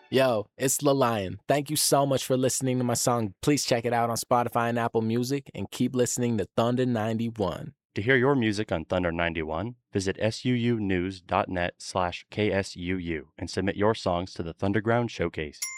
Yo, it's La Lion. Thank you so much for listening to my song. Please check it out on Spotify and Apple Music and keep listening to Thunder 91. To hear your music on Thunder 91, visit suunews.net/KSUU and submit your songs to the Thunderground Showcase.